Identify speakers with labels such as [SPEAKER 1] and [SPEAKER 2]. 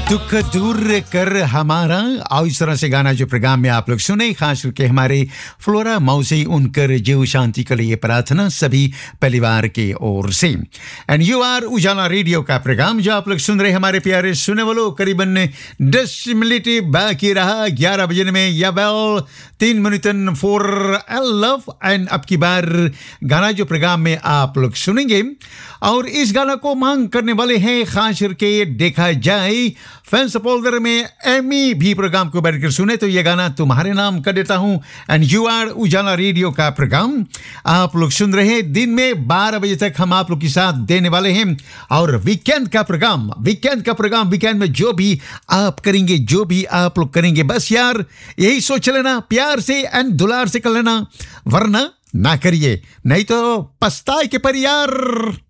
[SPEAKER 1] दुख दूर कर हमारा और इस तरह से गाना जो प्रोग्राम में आप लोग सुने, खास करके हमारे फ्लोरा मौसी उनकर जीव शांति के लिए प्रार्थना सभी परिवार की ओर से। एंड यू आर उजाला रेडियो का प्रोग्राम जो आप लोग सुन रहे हमारे प्यारे सुने वालों, करीबन 10 मिनट बाकी रहा 11 बजे में, या well 3 minute for love. And अब की बार गाना जो प्रोग्राम में आप लोग सुनेंगे और इस गाना को मांग करने वाले हैं, खास करके देखा जाए फैंस फोल्डर में एमी भी प्रोग्राम को बैठकर सुने तो ये गाना तुम्हारे नाम कर देता हूं। एंड यू आर उजाला रेडियो का प्रोग्राम आप लोग सुन रहे हैं, दिन में 12 बजे तक हम आप लोग के साथ देने वाले हैं। और वीकेंड का प्रोग्राम वीकेंड में जो भी आप करेंगे, जो भी आप लोग करेंगे, बस यार यही सोच लेना, प्यार से एंड दुलार से कर लेना, वरना ना करिए, नहीं तो पछताए के पर यार।